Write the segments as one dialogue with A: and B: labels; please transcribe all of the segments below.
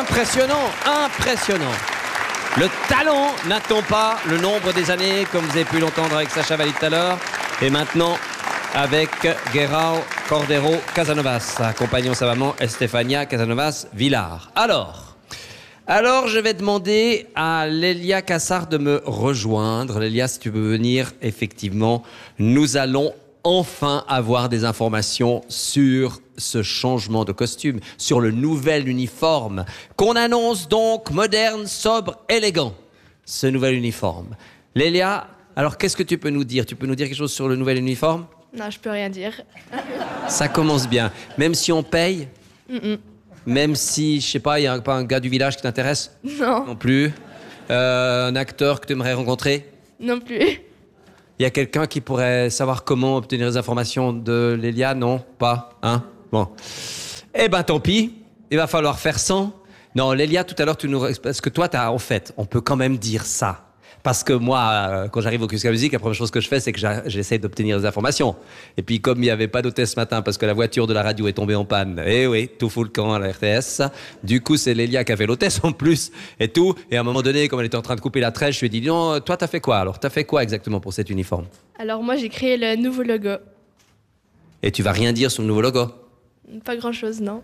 A: Impressionnant, impressionnant. Le talent n'attend pas le nombre des années, comme vous avez pu l'entendre avec Sacha Valli tout à l'heure. Et maintenant, avec Guerrao Cordero Casanovas, accompagnant sa maman Estefania Casanovas Villar. Alors, je vais demander à Lélia Cassard de me rejoindre. Lélia, si tu peux venir, effectivement, nous allons enfin avoir des informations sur ce changement de costume, sur le nouvel uniforme, qu'on annonce donc moderne, sobre, élégant, ce nouvel uniforme. Lélia, alors qu'est-ce que tu peux nous dire? Tu peux nous dire quelque chose sur le nouvel uniforme?
B: Non, je peux rien dire.
A: Ça commence bien. Même si on paye? Même si, je sais pas, il n'y a pas un gars du village qui t'intéresse?
B: Non.
A: Non plus. Un acteur que tu aimerais rencontrer?
B: Non plus.
A: Il y a quelqu'un qui pourrait savoir comment obtenir les informations de Lélia? Non, pas, hein? Bon. Eh ben, tant pis. Il va falloir faire sans. Non, Lélia, tout à l'heure, parce que toi, en fait, on peut quand même dire ça. Parce que moi, quand j'arrive au Cusca Musique, la première chose que je fais, c'est que j'essaie d'obtenir des informations. Et puis, comme il n'y avait pas d'hôtesse ce matin, parce que la voiture de la radio est tombée en panne, eh oui, tout fout le camp à la RTS. Du coup, c'est Lélia qui avait l'hôtesse en plus, et tout. Et à un moment donné, comme elle était en train de couper la trèche, je lui ai dit, non, toi, t'as fait quoi? Alors, t'as fait quoi exactement pour cet uniforme?
B: Alors moi, j'ai créé le nouveau logo.
A: Et tu vas rien dire sur le nouveau logo?
B: Pas grand-chose, non.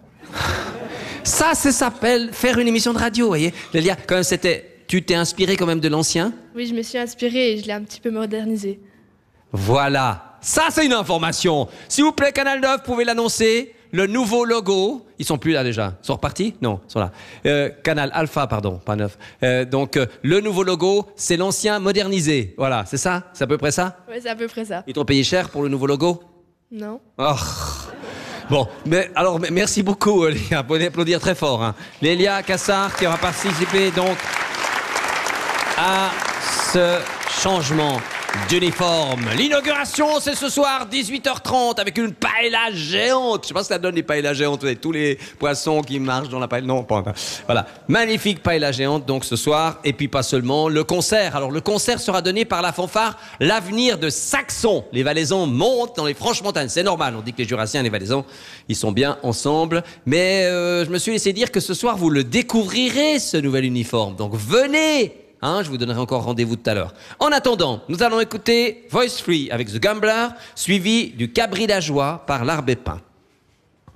A: Ça s'appelle faire une émission de radio, vous voyez? Lélia, quand même, tu t'es inspiré quand même de l'ancien?
B: Oui, je me suis inspirée et je l'ai un petit peu modernisé.
A: Voilà. Ça, c'est une information. S'il vous plaît, Canal 9, vous pouvez l'annoncer. Le nouveau logo. Ils sont plus là déjà. Ils sont repartis? Non, ils sont là. Canal Alpha, pardon, pas 9. Donc, le nouveau logo, c'est l'ancien modernisé. Voilà, c'est ça? C'est à peu près ça?
B: Oui, c'est à peu près ça.
A: Ils t'ont payé cher pour le nouveau logo?
B: Non.
A: Oh. Bon, alors merci beaucoup, Lélia. Vous pouvez applaudir très fort. Hein. Lélia Cassard qui aura participé donc à ce changement d'uniforme. L'inauguration, c'est ce soir, 18h30, avec une paella géante. Je sais pas ce que ça donne, les paellas géantes. Vous avez tous les poissons qui marchent dans la paella. Non, pas. Voilà. Magnifique paella géante, donc, ce soir. Et puis, pas seulement, le concert. Alors, le concert sera donné par la fanfare L'Avenir de Saxon. Les Valaisans montent dans les Franches-Montagnes. C'est normal. On dit que les Jurassiens et les Valaisans, ils sont bien ensemble. Mais, je me suis laissé dire que ce soir, vous le découvrirez, ce nouvel uniforme. Donc, venez! Hein, je vous donnerai encore rendez-vous tout à l'heure. En attendant, nous allons écouter Voice Free avec The Gambler, suivi du Cabri d'Ajoie par l'Arbépin.